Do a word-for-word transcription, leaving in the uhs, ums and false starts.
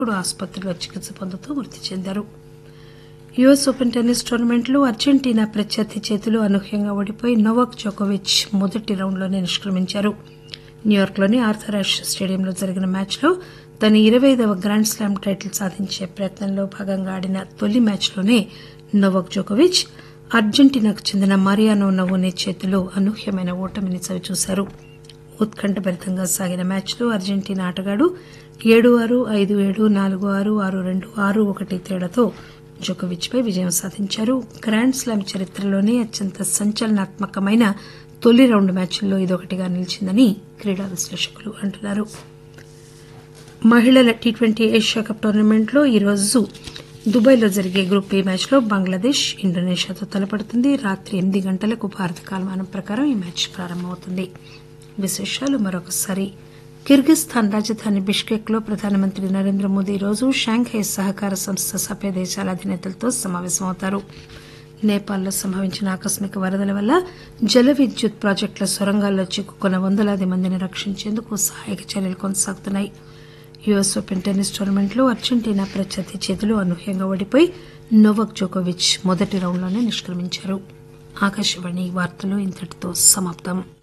ఇప్పుడు ఆసుపత్రిలో చికిత్స పొందుతూ మృతి చెందారు. యుఎస్ ఓపెన్ టెన్నిస్ టోర్నమెంట్లో అర్జెంటీనా ప్రత్యర్థి చేతిలో అనూహ్యంగా ఓడిపోయి నోవాక్ జోకోవిచ్ మొదటి రౌండ్లోనే నిష్క్రమించారు. న్యూయార్క్లోని ఆర్థర్ యాష్ స్టేడియంలో జరిగిన మ్యాచ్లో తన ఇరవై ఐదవ గ్రాండ్ స్లామ్ టైటిల్ సాధించే ప్రయత్నంలో భాగంగా ఆడిన తొలి మ్యాచ్లోనే నోవాక్ జోకోవిచ్ అర్జెంటీనాకు చెందిన mariano నవోనే చేతిలో అనూహ్యమైన ఓటమిని చవిచూశారు. ఉత్కంఠభరితంగా సాగిన మ్యాచ్లో అర్జెంటీనా ఆటగాడు ఏడు ఆరు ఐదు ఏడు నాలుగు ఆరు ఆరు రెండు ఆరు ఒకటి తేడాతో జోకోవిచ్ పై విజయం సాధించారు. గ్రాండ్ స్లామ్ చరిత్రలోనే అత్యంత సంచలనాత్మకమైన తొలి రౌండ్ మ్యాచ్ల్లో ఇదొకటిగా నిలిచిందని క్రీడా విశ్లేషకులు అంటున్నారు. మహిళల టీ ట్వంటీ ఏషియా కప్ టోర్నమెంట్లో ఈరోజు దుబాయ్లో జరిగే గ్రూప్ ఏ మ్యాచ్లో బంగ్లాదేశ్ ఇండోనేషియాతో తలపడుతుంది. రాత్రి ఎనిమిది గంటలకు భారత కాలమానం ప్రకారం ఈ మ్యాచ్ ప్రారంభమవుతుంది. విశేషాలు మరొకసారి. కిర్గిస్థాన్ రాజధాని బిష్కెక్లో ప్రధానమంత్రి నరేంద్ర మోదీ ఈరోజు షాంఘై సహకార సంస్థ సభ్య దేశాల అధినేతలతో సమావేశమవుతారు. నేపాల్లో సంభవించిన ఆకస్మిక వరదల వల్ల జల విద్యుత్ ప్రాజెక్టుల సొరంగాల్లో చిక్కుకున్న వందలాది మందిని రక్షించేందుకు సహాయక చర్యలు కొనసాగుతున్నాయి. యుఎస్ ఓపెన్ టెన్నిస్ టోర్నమెంట్లో అర్జెంటీనా ప్రత్యర్థి చేతిలో అనూహ్యంగా ఓడిపోయి నోవాక్ జోకోవిచ్ మొదటి రౌండ్లోనే నిష్క్రమించారు. ఆకాశవాణి వార్తలు ఇంతటితో సమాప్తం.